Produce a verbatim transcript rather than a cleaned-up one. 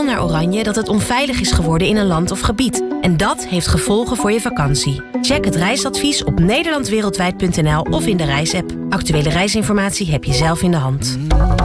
zoveel naar oranje dat het onveilig is geworden in een land of gebied. En dat heeft gevolgen voor je vakantie. Check het reisadvies op nederlandwereldwijd punt n l of in de reisapp. Actuele reisinformatie heb je zelf in de hand.